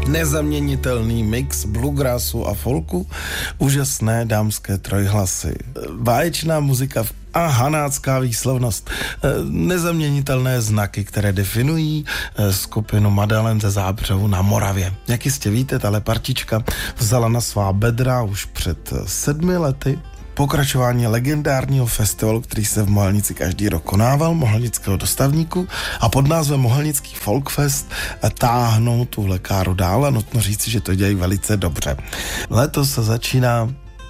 Nezaměnitelný mix bluegrassu a folku, úžasné dámské trojhlasy, báječná muzika a hanácká výslovnost. Nezaměnitelné znaky, které definují skupinu Madelen ze Zábřehu na Moravě. Jak jistě víte, tahle partička vzala na svá bedra už před 7 lety pokračování legendárního festivalu, který se v Mohelnici každý rok konával, Mohelnického dostavníku, a pod názvem Mohelnický Folkfest táhnou tuhle káru dál a nutno říci, že to dělají velice dobře. Letos se začíná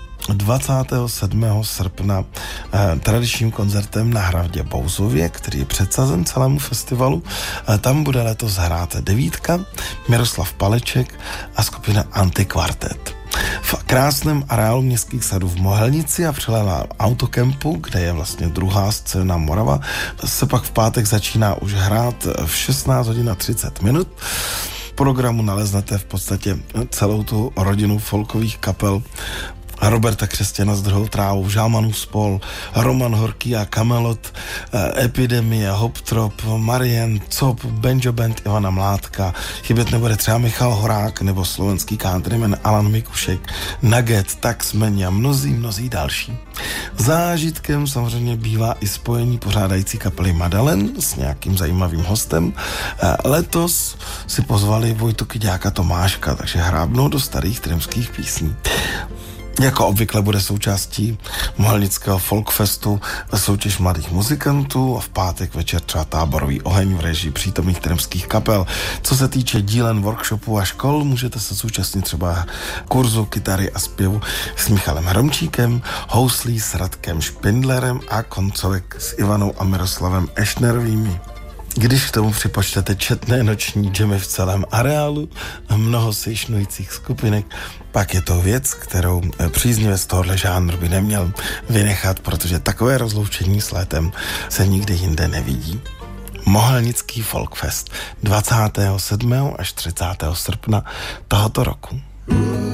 27. srpna tradičním koncertem na Hradě Bouzově, který je předsazen celému festivalu. Tam bude letos hrát Devítka, Miroslav Paleček a skupina Antikvartet. V krásném areálu Městských sadů v Mohelnici a přilehlá autokempu, kde je vlastně druhá scéna Morava, se pak v pátek začíná už hrát v 16 hodin a 30 minut. V programu naleznete v podstatě celou tu rodinu folkových kapel Roberta Křesťana s Druhou trávou, Žámanův spol, Roman Horký a Kamelot, Epidemie, Hoptrop, Marien, Cop, Banjo Band Ivana Mládka, chybět nebude třeba Michal Horák nebo slovenský countryman Alan Mikušek, Nugget, Taxman a mnozí další. Zážitkem samozřejmě bývá i spojení pořádající kapely Madelen s nějakým zajímavým hostem. Letos si pozvali Vojtu Kyďáka Tomáška, takže hrábnou do starých tremských písní. Jako obvykle bude součástí Mohelnického folkfestu soutěž mladých muzikantů a v pátek večer třeba táborový oheň v režii přítomných tremských kapel. Co se týče dílen, workshopů a škol, můžete se zúčastnit třeba kurzu kytary a zpěvu s Michalem Hromčíkem, houslí s Radkem Špindlerem a koncovek s Ivanou a Miroslavem Ešnerovými. Když k tomu připočtete četné noční džemy v celém areálu a mnoho sejšnujících skupinek, pak je to věc, kterou příznivec tohohle žánru by neměl vynechat, protože takové rozloučení s létem se nikdy jinde nevidí. Mohelnický Folkfest 27. až 30. srpna tohoto roku.